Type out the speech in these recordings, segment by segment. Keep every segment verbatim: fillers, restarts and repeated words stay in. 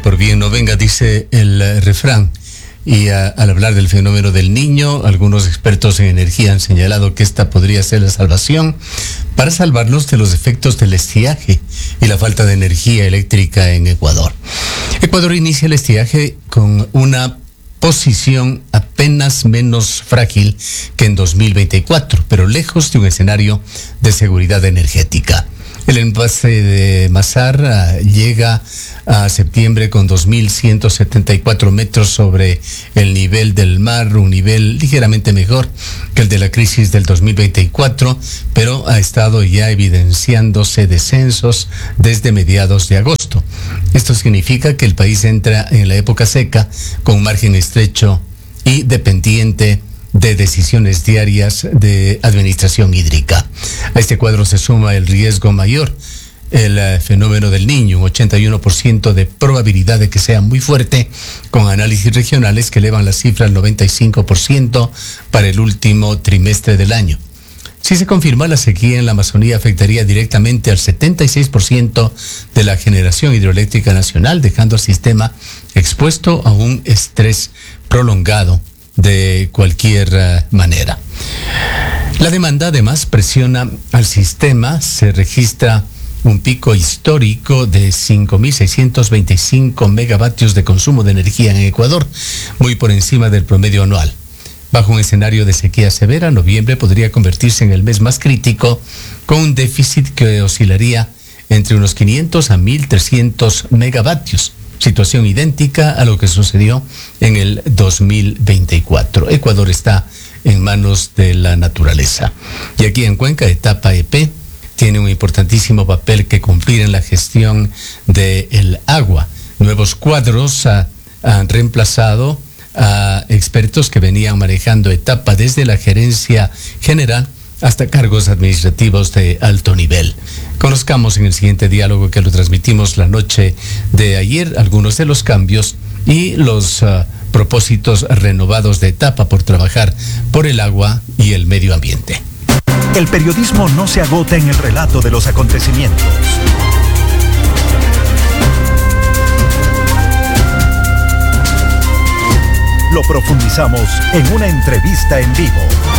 por bien no venga, dice el uh, refrán. Y uh, al hablar del fenómeno del Niño, algunos expertos en energía han señalado que esta podría ser la salvación para salvarnos de los efectos del estiaje y la falta de energía eléctrica en Ecuador. Ecuador inicia el estiaje con una posición apenas menos frágil que en dos mil veinticuatro, pero lejos de un escenario de seguridad energética. El embalse de Mazar uh, llega a septiembre con dos mil ciento setenta y cuatro metros sobre el nivel del mar, un nivel ligeramente mejor que el de la crisis del dos mil veinticuatro, pero ha estado ya evidenciándose descensos desde mediados de agosto. Esto significa que el país entra en la época seca con margen estrecho y dependiente de decisiones diarias de administración hídrica. A este cuadro se suma el riesgo mayor, el uh, fenómeno del Niño, un ochenta y uno por ciento de probabilidad de que sea muy fuerte, con análisis regionales que elevan la cifra al noventa y cinco por ciento para el último trimestre del año. Si se confirma, la sequía en la Amazonía afectaría directamente al setenta y seis por ciento de la generación hidroeléctrica nacional, dejando al sistema expuesto a un estrés prolongado de cualquier uh, manera. La demanda además presiona al sistema. Se registra un pico histórico de cinco mil seiscientos veinticinco megavatios de consumo de energía en Ecuador, muy por encima del promedio anual. Bajo un escenario de sequía severa, noviembre podría convertirse en el mes más crítico, con un déficit que oscilaría entre unos quinientos a mil trescientos megavatios. Situación idéntica a lo que sucedió en el dos mil veinticuatro. Ecuador está en manos de la naturaleza. Y aquí en Cuenca, Etapa E P tiene un importantísimo papel que cumplir en la gestión del agua. Nuevos cuadros uh, han reemplazado a expertos que venían manejando Etapa desde la gerencia general hasta cargos administrativos de alto nivel. Conozcamos en el siguiente diálogo, que lo transmitimos la noche de ayer, algunos de los cambios y los uh, propósitos renovados de Etapa por trabajar por el agua y el medio ambiente. El periodismo no se agota en el relato de los acontecimientos. Lo profundizamos en una entrevista en vivo.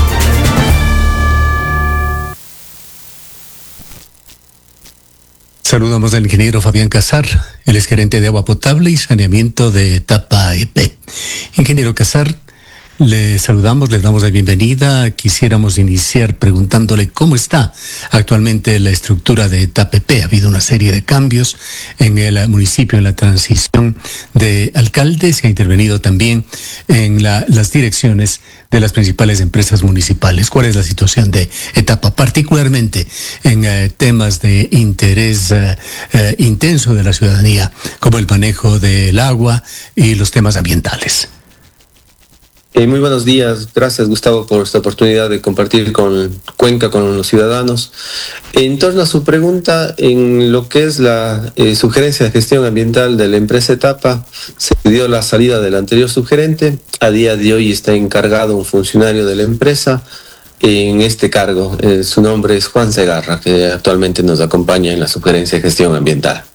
Saludamos al ingeniero Fabián Casar, él es gerente de agua potable y saneamiento de Etapa E P. Ingeniero Casar, le saludamos, le damos la bienvenida. Quisiéramos iniciar preguntándole cómo está actualmente la estructura de Etapa E P. Ha habido una serie de cambios en el municipio, en la transición de alcalde. Se ha intervenido también en la, las direcciones de las principales empresas municipales. ¿Cuál es la situación de Etapa, particularmente en eh, temas de interés eh, eh, intenso de la ciudadanía, como el manejo del agua y los temas ambientales? Eh, muy buenos días, gracias Gustavo por esta oportunidad de compartir con Cuenca, con los ciudadanos. En torno a su pregunta, en lo que es la eh, sugerencia de gestión ambiental de la empresa Etapa, se dio la salida del anterior subgerente. A día de hoy está encargado un funcionario de la empresa en este cargo. Eh, su nombre es Juan Segarra, que actualmente nos acompaña en la sugerencia de gestión ambiental.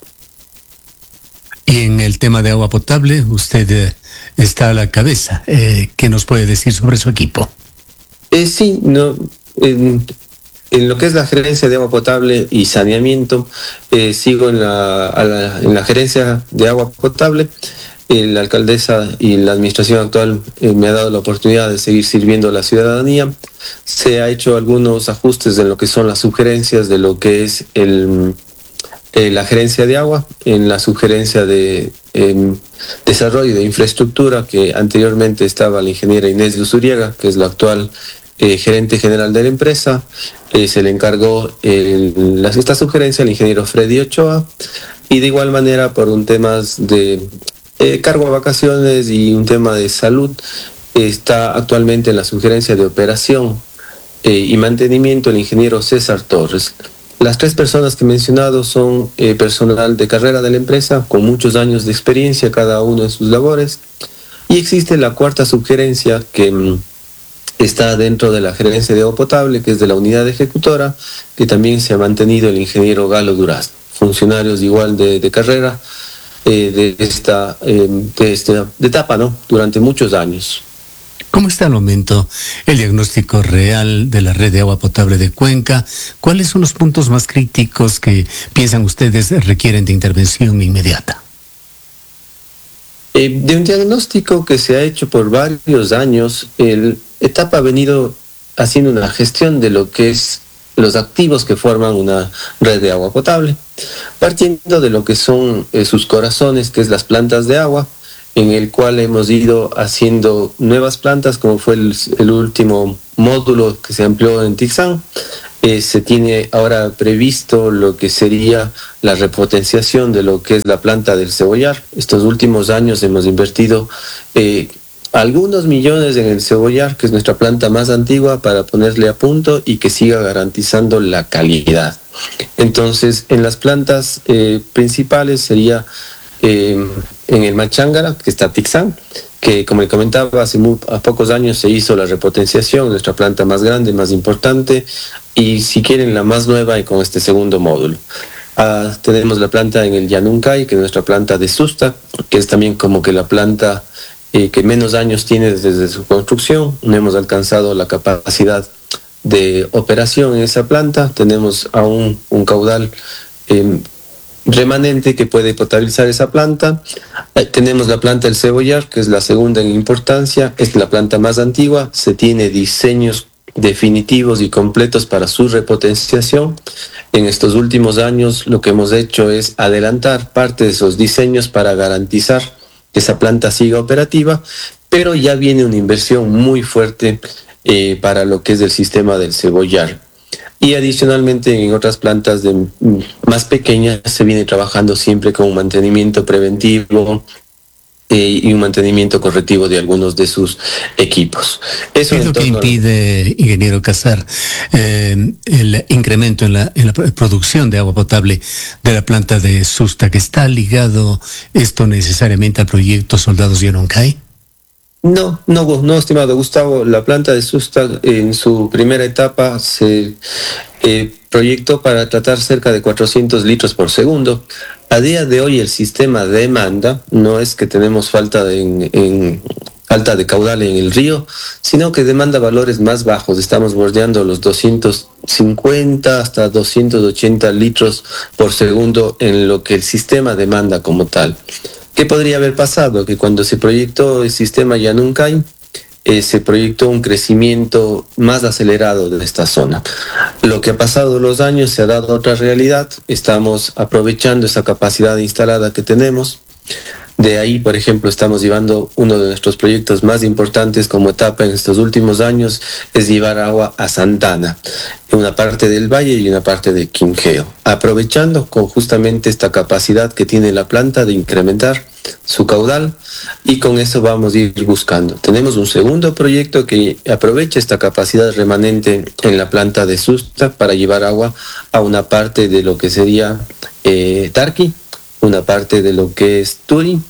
Y en el tema de agua potable, usted eh, está a la cabeza. Eh, ¿Qué nos puede decir sobre su equipo? Eh, sí, no, en, en lo que es la gerencia de agua potable y saneamiento, eh, sigo en la, a la, en la gerencia de agua potable. Eh, la alcaldesa y la administración actual eh, me ha dado la oportunidad de seguir sirviendo a la ciudadanía. Se ha hecho algunos ajustes en lo que son las sugerencias de lo que es el... Eh, la gerencia de agua, en la sugerencia de eh, desarrollo de infraestructura, que anteriormente estaba la ingeniera Inés Luzuriaga, que es la actual eh, gerente general de la empresa. Eh, se le encargó eh, la, esta sugerencia al ingeniero Freddy Ochoa, y de igual manera por un tema de eh, cargo a vacaciones y un tema de salud, eh, está actualmente en la sugerencia de operación eh, y mantenimiento el ingeniero César Torres. Las tres personas que he mencionado son eh, personal de carrera de la empresa, con muchos años de experiencia cada uno en sus labores. Y existe la cuarta sugerencia que mm, está dentro de la gerencia de agua potable, que es de la unidad ejecutora, que también se ha mantenido el ingeniero Galo Duraz. Funcionarios igual de, de carrera, eh, de, esta, eh, de esta de etapa, ¿no? Durante muchos años. ¿Cómo está al momento el diagnóstico real de la red de agua potable de Cuenca? ¿Cuáles son los puntos más críticos que piensan ustedes requieren de intervención inmediata? Eh, de un diagnóstico que se ha hecho por varios años, el etapa ha venido haciendo una gestión de lo que es los activos que forman una red de agua potable, partiendo de lo que son eh, sus corazones, que es las plantas de agua, en el cual hemos ido haciendo nuevas plantas, como fue el, el último módulo que se amplió en Tixán. Eh, se tiene ahora previsto lo que sería la repotenciación de lo que es la planta del Cebollar. Estos últimos años hemos invertido eh, algunos millones en el Cebollar, que es nuestra planta más antigua, para ponerle a punto y que siga garantizando la calidad. Entonces, en las plantas eh, principales sería eh, en el Machángara, que está Tixán, que como le comentaba, hace muy, a pocos años se hizo la repotenciación, nuestra planta más grande, más importante, y si quieren la más nueva y con este segundo módulo. Uh, tenemos la planta en el Llanuncay, que es nuestra planta de Susta, que es también como que la planta eh, que menos años tiene desde su construcción. No hemos alcanzado la capacidad de operación en esa planta. Tenemos aún un caudal eh, remanente que puede potabilizar esa planta. Eh, tenemos la planta del Cebollar, que es la segunda en importancia, es la planta más antigua. Se tiene diseños definitivos y completos para su repotenciación. En estos últimos años lo que hemos hecho es adelantar parte de esos diseños para garantizar que esa planta siga operativa, pero ya viene una inversión muy fuerte eh, para lo que es el sistema del Cebollar. Y adicionalmente en otras plantas de, más pequeñas se viene trabajando siempre con un mantenimiento preventivo eh, y un mantenimiento correctivo de algunos de sus equipos. Eso ¿Qué es lo que impide, ingeniero Casar, eh, el incremento en la, en la producción de agua potable de la planta de Susta, que está ligado esto necesariamente al proyecto Soldados Llanuncay? No, no, no, estimado Gustavo, la planta de Susta en su primera etapa se eh, proyectó para tratar cerca de cuatrocientos litros por segundo. A día de hoy el sistema demanda, no es que tenemos falta de, en, en, falta de caudal en el río, sino que demanda valores más bajos. Estamos bordeando los doscientos cincuenta hasta doscientos ochenta litros por segundo en lo que el sistema demanda como tal. ¿Qué podría haber pasado? Que cuando se proyectó el sistema Llanuncay, eh, se proyectó un crecimiento más acelerado de esta zona. Lo que ha pasado los años se ha dado otra realidad. Estamos aprovechando esa capacidad instalada que tenemos. De ahí, por ejemplo, estamos llevando uno de nuestros proyectos más importantes como etapa en estos últimos años, es llevar agua a Santana, en una parte del valle y una parte de Quinqueo, aprovechando con justamente esta capacidad que tiene la planta de incrementar su caudal, y con eso vamos a ir buscando. Tenemos un segundo proyecto que aprovecha esta capacidad remanente en la planta de Susta para llevar agua a una parte de lo que sería eh, Tarqui, una parte de lo que es Turi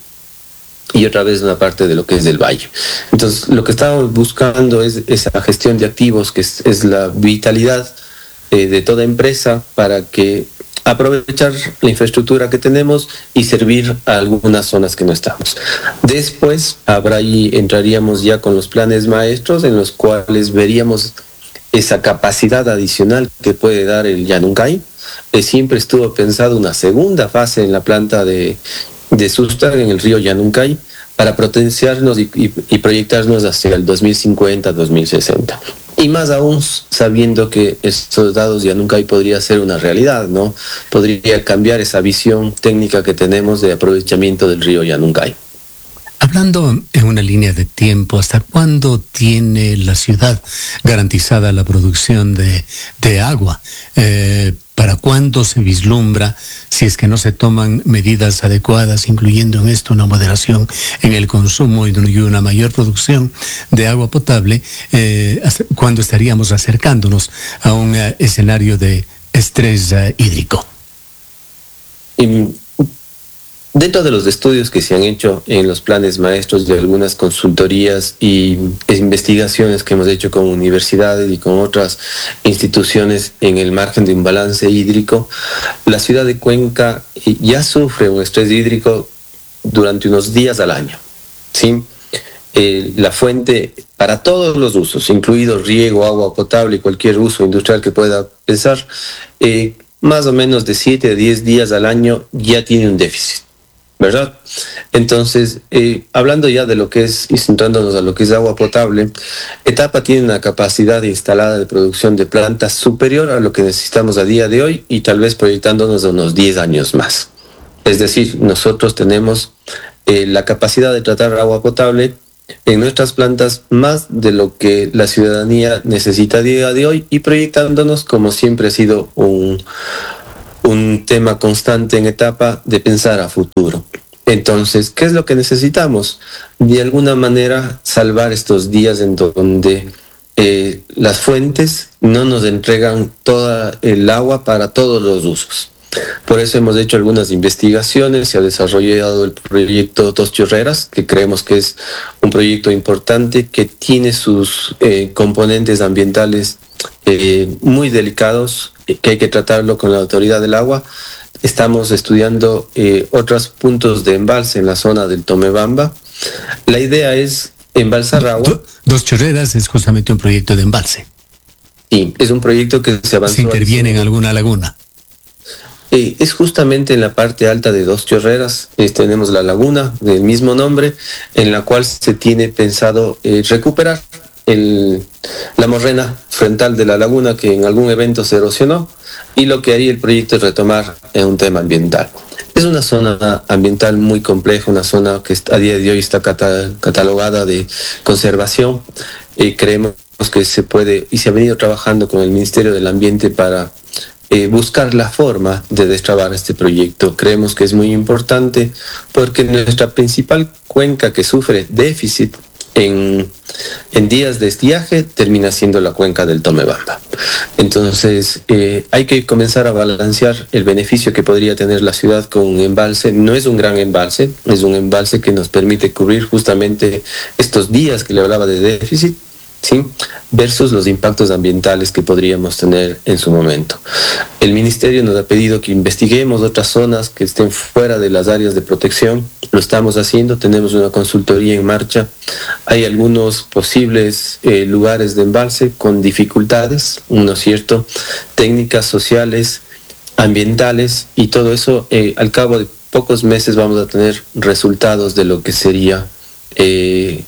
y otra vez una parte de lo que es del valle. Entonces, lo que estamos buscando es esa gestión de activos, que es, es la vitalidad eh, de toda empresa, para que aprovechar la infraestructura que tenemos y servir a algunas zonas que no estamos. Después, habrá ahí, entraríamos ya con los planes maestros, en los cuales veríamos esa capacidad adicional que puede dar el Llanuncay. Eh, siempre estuvo pensado una segunda fase en la planta de, de Susta, en el río Llanuncay, para potenciarnos y, y, y proyectarnos hacia el dos mil cincuenta, dos mil sesenta. Y más aún sabiendo que estos datos Llanuncay podría ser una realidad, ¿no? Podría cambiar esa visión técnica que tenemos de aprovechamiento del río Llanuncay. Hablando en una línea de tiempo, ¿hasta cuándo tiene la ciudad garantizada la producción de, de agua? Eh, ¿Para cuándo se vislumbra, si es que no se toman medidas adecuadas, incluyendo en esto una moderación en el consumo y una mayor producción de agua potable, eh, cuándo estaríamos acercándonos a un uh, escenario de estrés uh, hídrico? Y dentro de los estudios que se han hecho en los planes maestros de algunas consultorías y investigaciones que hemos hecho con universidades y con otras instituciones en el margen de un balance hídrico, la ciudad de Cuenca ya sufre un estrés hídrico durante unos días al año, ¿sí? Eh, la fuente para todos los usos, incluido riego, agua potable y cualquier uso industrial que pueda pensar, eh, más o menos de siete a diez días al año ya tiene un déficit, ¿verdad? Entonces, eh, hablando ya de lo que es, y centrándonos a lo que es agua potable, Etapa tiene una capacidad instalada de producción de plantas superior a lo que necesitamos a día de hoy y tal vez proyectándonos a unos diez años más. Es decir, nosotros tenemos eh, la capacidad de tratar agua potable en nuestras plantas más de lo que la ciudadanía necesita a día de hoy y proyectándonos, como siempre ha sido un, un tema constante en Etapa, de pensar a futuro. Entonces, ¿qué es lo que necesitamos? De alguna manera salvar estos días en donde eh, las fuentes no nos entregan toda el agua para todos los usos. Por eso hemos hecho algunas investigaciones, se ha desarrollado el proyecto Dos Chorreras, que creemos que es un proyecto importante que tiene sus eh, componentes ambientales eh, muy delicados, eh, que hay que tratarlo con la autoridad del agua. Estamos estudiando eh, otros puntos de embalse en la zona del Tomebamba. La idea es embalsar agua. Dos Chorreras es justamente un proyecto de embalse. Sí, es un proyecto que se avanzó. ¿Se interviene en alguna laguna? Eh, es justamente en la parte alta de Dos Chorreras, eh, tenemos la laguna del mismo nombre, en la cual se tiene pensado eh, recuperar el, la morrena frontal de la laguna que en algún evento se erosionó, y lo que haría el proyecto es retomar en un tema ambiental. Es una zona ambiental muy compleja, una zona que a día de hoy está cata, catalogada de conservación. Eh, creemos que se puede, y se ha venido trabajando con el Ministerio del Ambiente para Eh, buscar la forma de destrabar este proyecto. Creemos que es muy importante porque nuestra principal cuenca que sufre déficit en, en días de estiaje termina siendo la cuenca del Tomebamba. Entonces eh, hay que comenzar a balancear el beneficio que podría tener la ciudad con un embalse. No es un gran embalse, es un embalse que nos permite cubrir justamente estos días que le hablaba de déficit, ¿sí? Versus los impactos ambientales que podríamos tener en su momento. El Ministerio nos ha pedido que investiguemos otras zonas que estén fuera de las áreas de protección. Lo estamos haciendo, tenemos una consultoría en marcha. Hay algunos posibles eh, lugares de embalse con dificultades, ¿no es cierto? Técnicas sociales, ambientales, y todo eso eh, al cabo de pocos meses vamos a tener resultados de lo que sería eh,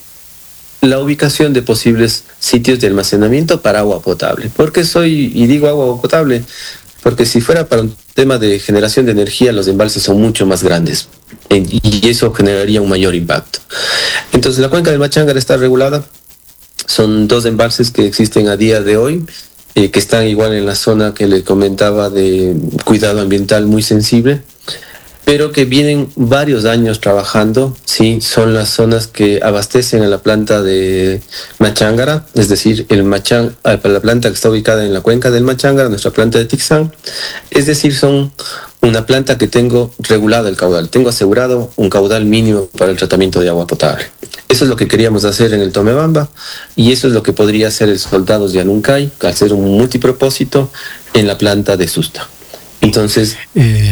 la ubicación de posibles sitios de almacenamiento para agua potable. ¿Por qué soy y digo agua potable? Porque si fuera para un tema de generación de energía, los embalses son mucho más grandes y eso generaría un mayor impacto. Entonces la cuenca del Machángara está regulada. Son dos embalses que existen a día de hoy, eh, que están igual en la zona que le comentaba de cuidado ambiental muy sensible, pero que vienen varios años trabajando, sí, son las zonas que abastecen a la planta de Machángara, es decir, el Machán, la planta que está ubicada en la cuenca del Machángara, nuestra planta de Tixán, es decir, son una planta que tengo regulado el caudal, tengo asegurado un caudal mínimo para el tratamiento de agua potable. Eso es lo que queríamos hacer en el Tomebamba y eso es lo que podría hacer el Soldados de Anuncay, al ser un multipropósito en la planta de Susta. Entonces... Eh...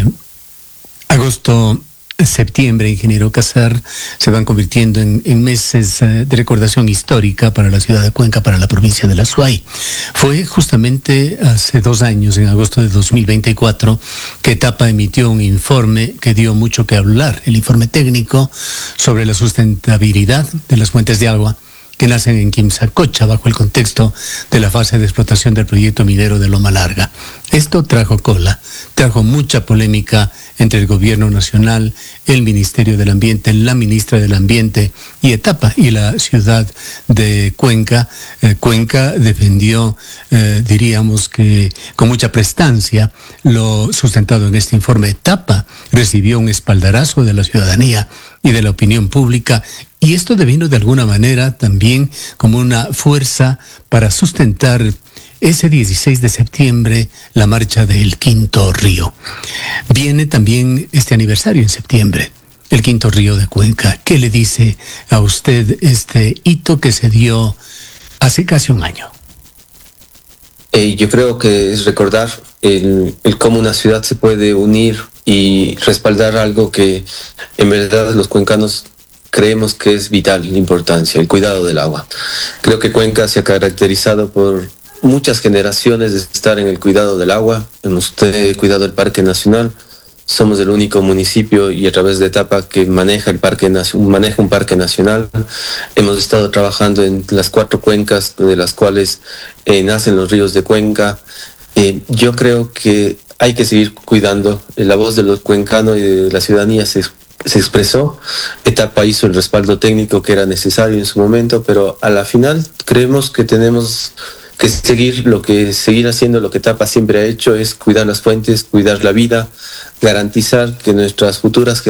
Agosto, septiembre, ingeniero Casar, se van convirtiendo en, en meses de recordación histórica para la ciudad de Cuenca, para la provincia de la Azuay. Fue justamente hace dos años, en agosto de dos mil veinticuatro, que Etapa emitió un informe que dio mucho que hablar, el informe técnico sobre la sustentabilidad de las fuentes de agua que nacen en Quimsacocha bajo el contexto de la fase de explotación del proyecto minero de Loma Larga. Esto trajo cola, trajo mucha polémica entre el gobierno nacional, el Ministerio del Ambiente, la ministra del Ambiente y Etapa y la ciudad de Cuenca. Eh, Cuenca defendió, eh, diríamos que con mucha prestancia, lo sustentado en este informe. Etapa recibió un espaldarazo de la ciudadanía y de la opinión pública, y esto devino de alguna manera también como una fuerza para sustentar ese dieciséis de septiembre la marcha del Quinto Río. Viene también este aniversario en septiembre, el Quinto Río de Cuenca. ¿Qué le dice a usted este hito que se dio hace casi un año? Eh, yo creo que es recordar el, el cómo una ciudad se puede unir y respaldar algo que en verdad los cuencanos creemos que es vital la importancia, el cuidado del agua. Creo que Cuenca se ha caracterizado por muchas generaciones de estar en el cuidado del agua. Hemos cuidado el Parque Nacional. Somos el único municipio y a través de etapa que maneja el parque maneja un parque nacional. Hemos estado trabajando en las cuatro cuencas de las cuales eh, nacen los ríos de Cuenca. Eh, yo creo que hay que seguir cuidando. La voz de los cuencanos y de la ciudadanía se, se expresó. Etapa hizo el respaldo técnico que era necesario en su momento, pero a la final creemos que tenemos que seguir lo que seguir haciendo lo que Etapa siempre ha hecho, es cuidar las fuentes, cuidar la vida, garantizar que nuestras futuras